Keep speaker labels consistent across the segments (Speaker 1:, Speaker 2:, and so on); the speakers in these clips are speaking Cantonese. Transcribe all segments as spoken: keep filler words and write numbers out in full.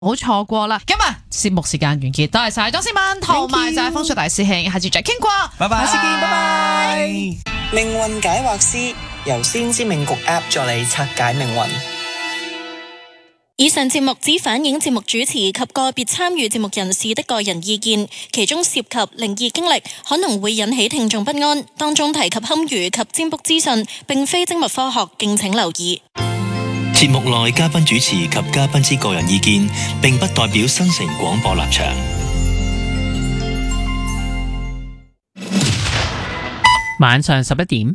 Speaker 1: 好錯過啦。今日節目時間完結，多謝晒莊思敏同埋就係風水大師兄，下次再傾過，
Speaker 2: 拜拜，
Speaker 1: 下次見，拜拜。
Speaker 3: 命運解惑師由先知命局 App 助你拆解命運。
Speaker 4: 以上節目只反映節目主持及個別參與節目人士的個人意見，其中涉及靈異經歷，可能會引起聽眾不安。當中提及堪輿及占卜資訊，並非精密科學，敬請留意。
Speaker 5: 節目內嘉賓主持及嘉賓之個人意見，並不代表新城廣播立場。
Speaker 6: 晚上十一點，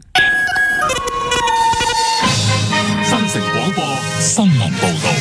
Speaker 7: 新城廣播新聞報道。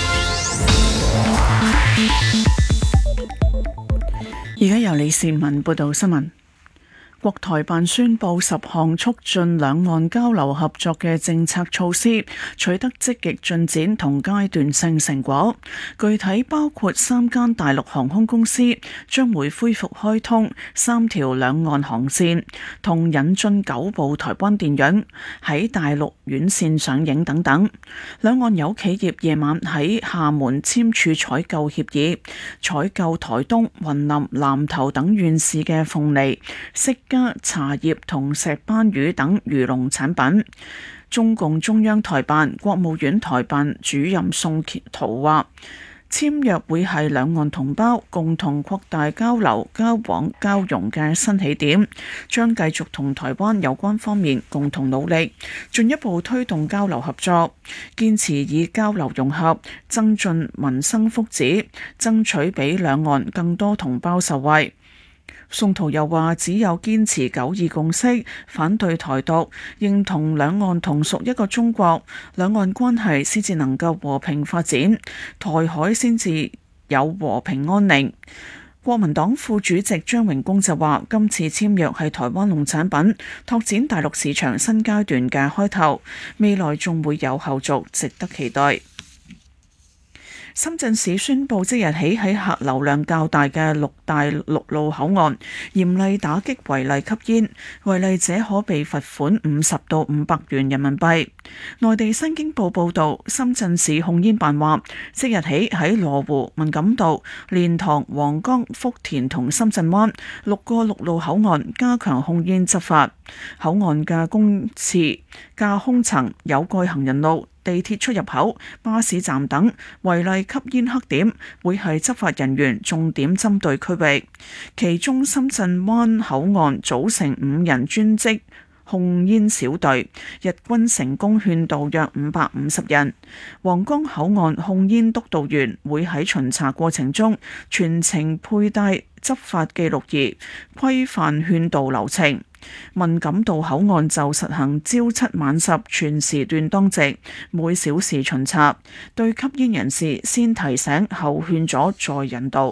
Speaker 8: 而家由李善文報道新聞。國台辦宣布十項促進兩岸交流合作嘅政策措施取得積極進展同階段性成果，具體包括三間大陸航空公司將會恢復開通三條兩岸航線，同引進九部台灣電影喺大陸院線上映等等。兩岸有企業夜晚喺廈門簽署採購協議，採購台東、雲林、南投等縣市嘅鳳梨、釋加茶葉同石斑魚等漁農產品。中共中央台辦、國務院台辦主任宋濤話，簽約會係兩岸同胞共同擴大交流、交往、交融嘅新起點，將繼續同台灣有關方面共同努力，進一步推動交流合作，堅持以交流融合，增進民生福祉，爭取俾兩岸更多同胞受惠。宋濤又話，只有堅持九二共識，反對台獨，認同兩岸同屬一個中國，兩岸關係先至能夠和平發展，台海先至有和平安寧。國民黨副主席張榮恭就話，今次簽約係台灣農產品拓展大陸市場新階段嘅開頭，未來仲會有後續，值得期待。深圳市宣布即日起喺客流量較大嘅六大陸路口岸嚴厲打擊違例吸煙，違例者可被罰款五十到五百元人民幣。內地新京報報導，深圳市控煙辦話，即日起喺羅湖、文錦渡、蓮塘、黃岡、福田同深圳灣六個陸路口岸加強控煙執法。口岸嘅公廁、架空層、有蓋行人路、地鐵出入口、巴士站等違例吸煙黑點會係執法人員重點針對區域，其中深圳灣口岸組成五人專職控煙小隊，日均成功勸導約五百五十人。皇崗口岸控煙督導員會喺巡查過程中全程佩戴執法記錄儀，規範勸導流程。文錦渡口岸就實行朝七晚十全時段當值，每小時巡查，對吸煙人士先提醒後勸阻再引導。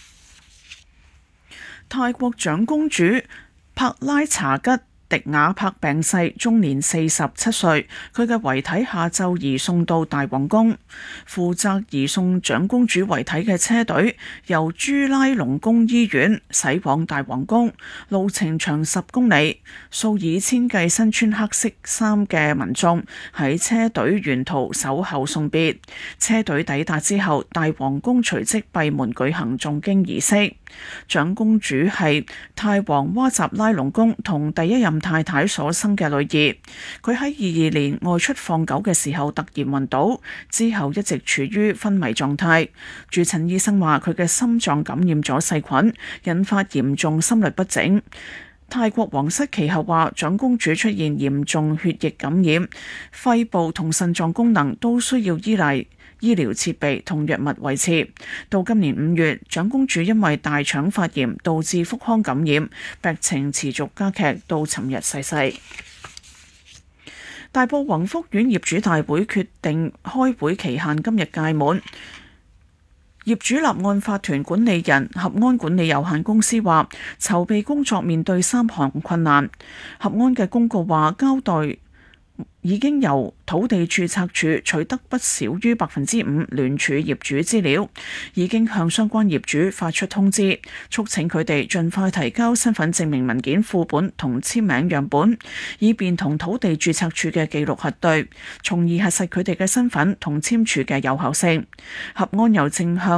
Speaker 8: 泰國長公主帕拉查吉迪亞柏病逝，終年四十七歲。佢嘅遺體下晝移送到大皇宮。負責移送長公主遺體嘅車隊由朱拉隆功醫院駛往大皇宮，路程長十公里。數以千計身穿黑色衫嘅民眾喺車隊沿途守候送別。車隊抵達之後，大皇宮隨即閉門舉行誦經儀式。長公主係泰王哇集拉隆功同第一任太太所生嘅女兒，佢喺二二年外出放狗嘅時候突然暈倒，之後一直處於昏迷狀態。主診醫生話佢嘅心臟感染咗細菌，引發嚴重心律不整。泰國皇室其後話，長公主出現嚴重血液感染，肺部同腎臟功能都需要依賴醫療設備同藥物維持。到今年五月，長公主因為大腸發炎導致腹腔感染，病情持續加劇，到尋日逝世。大埔宏福苑業主大會決定開會期限今日屆滿。業主立案法團管理人合安管理有限公司話，籌備工作面對三項困難。合安嘅公告話，交代已經由土地註冊處取得不少於百分之五聯署業主資料，已經向相關業主發出通知，促請佢哋盡快提交身份證明文件副本同簽名樣本，以便同土地註冊處嘅記錄核對，從而核實佢哋嘅身份同簽署嘅有效性。合安又正向